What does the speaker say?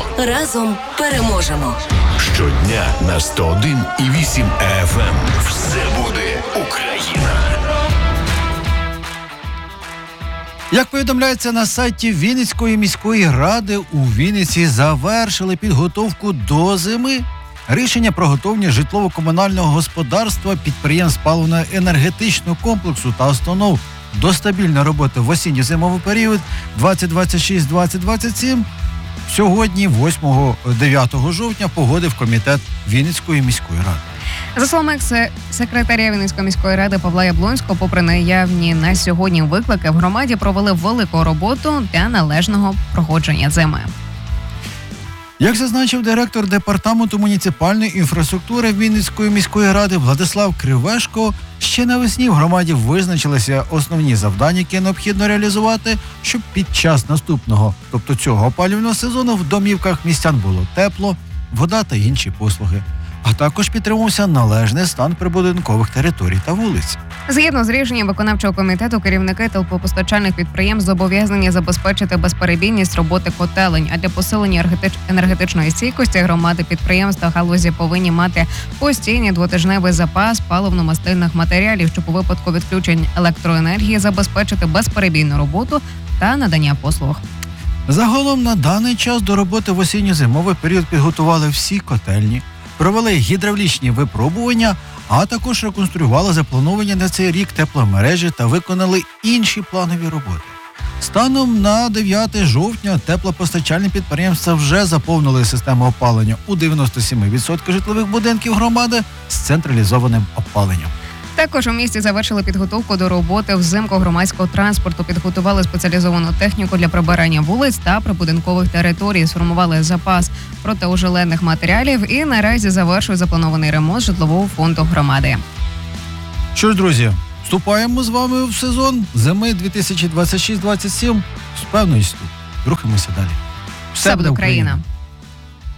Разом переможемо. Щодня на 101,8 FM. Все буде Україна. Як повідомляється на сайті Вінницької міської ради, у Вінниці завершили підготовку до зими. Рішення про готовність житлово-комунального господарства, підприємств паливно-енергетичного комплексу та установ до стабільної роботи в осінньо-зимовий період 2026-2027 сьогодні, 8-9 жовтня, погодив комітет Вінницької міської ради. За словами секретаря Вінницької міської ради Павла Яблонського, попри наявні на сьогодні виклики, в громаді провели велику роботу для належного проходження зими. Як зазначив директор департаменту муніципальної інфраструктури Вінницької міської ради Владислав Кривешко, ще навесні в громаді визначилися основні завдання, які необхідно реалізувати, щоб під час наступного, тобто цього опалювального сезону, в домівках містян було тепло, вода та інші послуги. А також підтримувався належний стан прибудинкових територій та вулиць. Згідно з рішенням виконавчого комітету, керівники теплопостачальних підприємств зобов'язані забезпечити безперебійність роботи котелень, а для посилення енергетичної стійкості громади підприємств та галузі повинні мати постійний двотижневий запас паливно-мастильних матеріалів, щоб у випадку відключень електроенергії забезпечити безперебійну роботу та надання послуг. Загалом на даний час до роботи в осінньо-зимовий період підготували всі котельні, провели гідравлічні випробування, а також реконструювали заплановані на цей рік тепломережі та виконали інші планові роботи. Станом на 9 жовтня теплопостачальні підприємства вже заповнили систему опалення у 97% житлових будинків громади з централізованим опаленням. Також у місті завершили підготовку до роботи взимку громадського транспорту, підготували спеціалізовану техніку для прибирання вулиць та прибудинкових територій, сформували запас протиожеледних матеріалів і наразі завершують запланований ремонт житлового фонду громади. Що ж, друзі, вступаємо з вами в сезон зими 2026-2027 з певністю. Рухаємося далі. Все буде Україна!